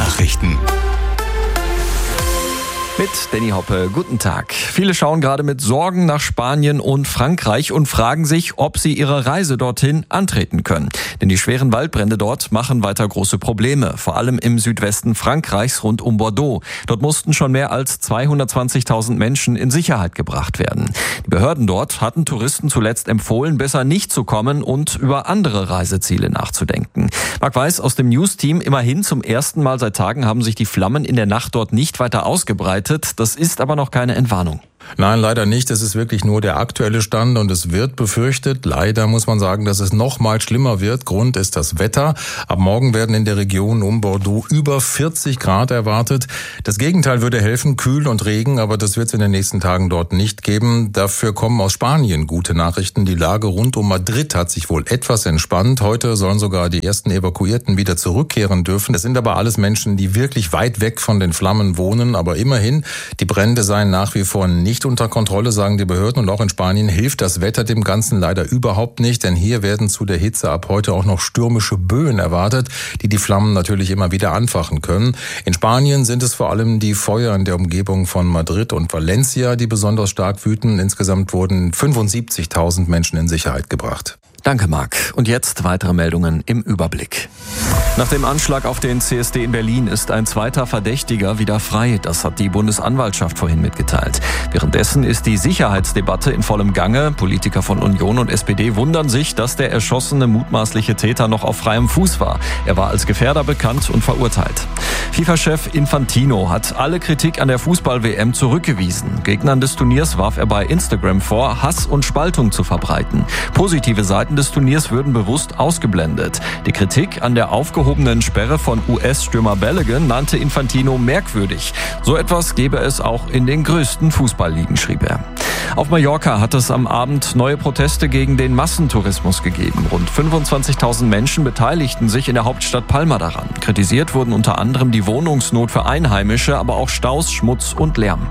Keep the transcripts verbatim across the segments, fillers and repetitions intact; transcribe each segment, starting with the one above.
Nachrichten. Mit Danny Hoppe, guten Tag. Viele schauen gerade mit Sorgen nach Spanien und Frankreich und fragen sich, ob sie ihre Reise dorthin antreten können. Denn die schweren Waldbrände dort machen weiter große Probleme, vor allem im Südwesten Frankreichs rund um Bordeaux. Dort mussten schon mehr als zweihundertzwanzigtausend Menschen in Sicherheit gebracht werden. Die Behörden dort hatten Touristen zuletzt empfohlen, besser nicht zu kommen und über andere Reiseziele nachzudenken. Marc Weiß aus dem News-Team, immerhin zum ersten Mal seit Tagen haben sich die Flammen in der Nacht dort nicht weiter ausgebreitet. Das ist aber noch keine Entwarnung. Nein, leider nicht. Es ist wirklich nur der aktuelle Stand und es wird befürchtet, leider muss man sagen, dass es noch mal schlimmer wird. Grund ist das Wetter. Ab morgen werden in der Region um Bordeaux über vierzig Grad erwartet. Das Gegenteil würde helfen, kühl und Regen, aber das wird es in den nächsten Tagen dort nicht geben. Dafür kommen aus Spanien gute Nachrichten. Die Lage rund um Madrid hat sich wohl etwas entspannt. Heute sollen sogar die ersten Evakuierten wieder zurückkehren dürfen. Das sind aber alles Menschen, die wirklich weit weg von den Flammen wohnen. Aber immerhin, die Brände seien nach wie vor nicht unter Kontrolle, sagen die Behörden, und auch in Spanien hilft das Wetter dem Ganzen leider überhaupt nicht, denn hier werden zu der Hitze ab heute auch noch stürmische Böen erwartet, die die Flammen natürlich immer wieder anfachen können. In Spanien sind es vor allem die Feuer in der Umgebung von Madrid und Valencia, die besonders stark wüten. Insgesamt wurden fünfundsiebzigtausend Menschen in Sicherheit gebracht. Danke, Marc. Und jetzt weitere Meldungen im Überblick. Nach dem Anschlag auf den C S D in Berlin ist ein zweiter Verdächtiger wieder frei. Das hat die Bundesanwaltschaft vorhin mitgeteilt. Währenddessen ist die Sicherheitsdebatte in vollem Gange. Politiker von Union und S P D wundern sich, dass der erschossene mutmaßliche Täter noch auf freiem Fuß war. Er war als Gefährder bekannt und verurteilt. FIFA-Chef Infantino hat alle Kritik an der Fußball-W M zurückgewiesen. Gegnern des Turniers warf er bei Instagram vor, Hass und Spaltung zu verbreiten. Positive Seiten des Turniers würden bewusst ausgeblendet. Die Kritik an der aufgehobenen Sperre von U S-Stürmer Balogun nannte Infantino merkwürdig. So etwas gäbe es auch in den größten Fußballligen, schrieb er. Auf Mallorca hat es am Abend neue Proteste gegen den Massentourismus gegeben. Rund fünfundzwanzigtausend Menschen beteiligten sich in der Hauptstadt Palma daran. Kritisiert wurden unter anderem die Wohnungsnot für Einheimische, aber auch Staus, Schmutz und Lärm.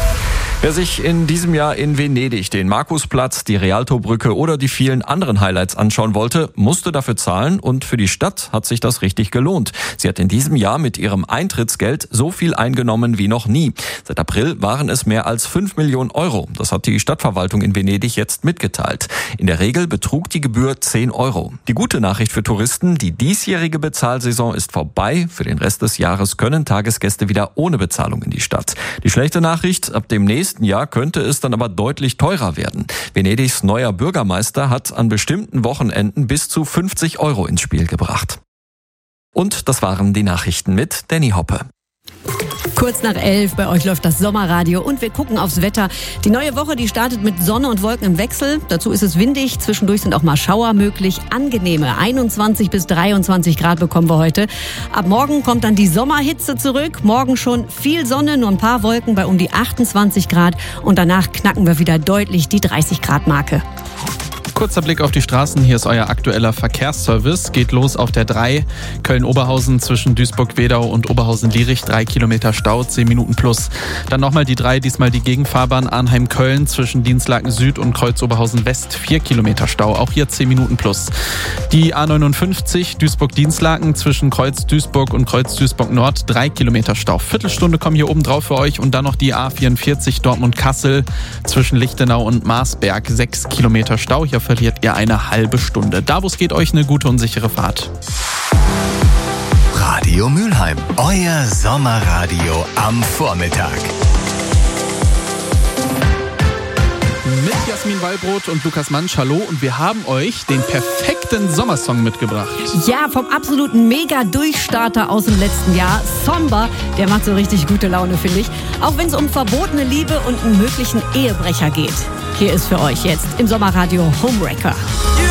Wer sich in diesem Jahr in Venedig den Markusplatz, die Rialtobrücke oder die vielen anderen Highlights anschauen wollte, musste dafür zahlen, und für die Stadt hat sich das richtig gelohnt. Sie hat in diesem Jahr mit ihrem Eintrittsgeld so viel eingenommen wie noch nie. Seit April waren es mehr als fünf Millionen Euro. Das hat die Stadtverwaltung in Venedig jetzt mitgeteilt. In der Regel betrug die Gebühr zehn Euro. Die gute Nachricht für Touristen: Die diesjährige Bezahlsaison ist vorbei. Für den Rest des Jahres können Tagesgäste wieder ohne Bezahlung in die Stadt. Die schlechte Nachricht: Ab dem nächsten Jahr könnte es dann aber deutlich teurer werden. Venedigs neuer Bürgermeister hat an bestimmten Wochenenden bis zu fünfzig Euro ins Spiel gebracht. Und das waren die Nachrichten mit Danny Hoppe. Kurz nach elf, bei euch läuft das Sommerradio und wir gucken aufs Wetter. Die neue Woche, die startet mit Sonne und Wolken im Wechsel. Dazu ist es windig, zwischendurch sind auch mal Schauer möglich. Angenehme einundzwanzig bis dreiundzwanzig Grad bekommen wir heute. Ab morgen kommt dann die Sommerhitze zurück. Morgen schon viel Sonne, nur ein paar Wolken bei um die achtundzwanzig Grad. Und danach knacken wir wieder deutlich die dreißig Grad Marke. Kurzer Blick auf die Straßen, hier ist euer aktueller Verkehrsservice. Geht los auf der drei, Köln-Oberhausen zwischen Duisburg-Wedau und Oberhausen-Lierich, drei Kilometer Stau, zehn Minuten plus. Dann nochmal die drei, diesmal die Gegenfahrbahn Arnheim-Köln zwischen Dienstlaken Süd und Kreuz-Oberhausen-West, vier Kilometer Stau, auch hier zehn Minuten plus. Die A neunundfünfzig Duisburg-Dienstlaken zwischen Kreuz-Duisburg und Kreuz-Duisburg-Nord, drei Kilometer Stau. Viertelstunde kommen hier oben drauf für euch, und dann noch die A vierundvierzig Dortmund-Kassel zwischen Lichtenau und Marsberg, sechs Kilometer Stau. Hier verliert ihr eine halbe Stunde. Davos geht euch eine gute und sichere Fahrt. Radio Mülheim, euer Sommerradio am Vormittag. Mit Jasmin Wallbrot und Lukas Mansch, hallo, und wir haben euch den perfekten Sommersong mitgebracht. Ja, vom absoluten Mega-Durchstarter aus dem letzten Jahr, Somber, der macht so richtig gute Laune, finde ich. Auch wenn es um verbotene Liebe und einen möglichen Ehebrecher geht. Hier ist für euch jetzt im Sommerradio Homewrecker.